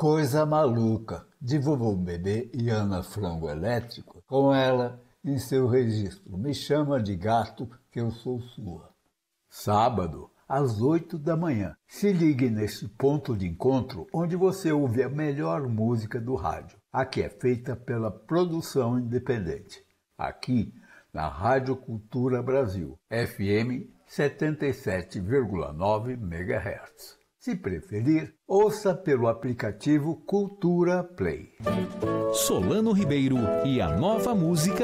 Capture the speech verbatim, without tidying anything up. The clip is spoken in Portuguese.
Coisa Maluca, de Vovô Bebê e Ana Frango Elétrico, com ela em seu registro Me Chama de Gato que eu sou sua. Sábado, às oito da manhã. Se ligue nesse ponto de encontro onde você ouve a melhor música do rádio. Aqui é feita pela produção independente. Aqui, na Rádio Cultura Brasil, F M setenta e sete vírgula nove megahertz. Se preferir, ouça pelo aplicativo Cultura Play. Solano Ribeiro e a nova música